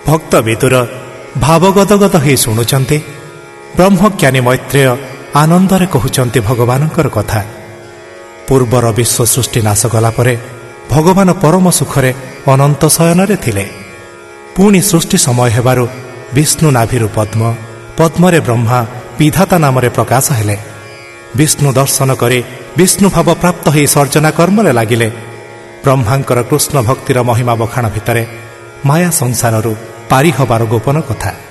ଭକ୍ତ ବିଦୁର ଭାବଗଦଗଦ ହୋଇ ଶୁଣୁଛନ୍ତି। ବ୍ରହ୍ମଜ୍ଞାନୀ ମୈତ୍ରେୟ ଆନନ୍ଦରେ କହୁଛନ୍ତି ଭଗବାନଙ୍କର କଥା। ପୂର୍ବର ବିଶ୍ୱ ସୃଷ୍ଟି ନାଶ ଗଲା ପରେ ଭଗବାନ ପରମ ସୁଖରେ ଅନନ୍ତ ଶୟନରେ ଥିଲେ। ପୁଣି ସୃଷ୍ଟି ସମୟ ହେବାରୁ ବିଷ୍ଣୁ ନାଭିରୁ ପଦ୍ମ, ପଦ୍ମରେ ବ୍ରହ୍ମା ବିଧାତା ନାମରେ ପ୍ରକାଶ ହେଲେ। ବିଷ୍ଣୁ ଦର୍ଶନ କରି ବିଷ୍ଣୁଭାବ ପ୍ରାପ୍ତ ହୋଇ ସର୍ଜନା କର୍ମରେ ଲାଗିଲେ। ବ୍ରହ୍ମାଙ୍କର କୃଷ୍ଣ ଭକ୍ତିର ମହିମା ବଖାଣ ଭିତରେ ମାୟା ସଂସାରରୁ ପାରି ହେବାର ଗୋପନ କଥା।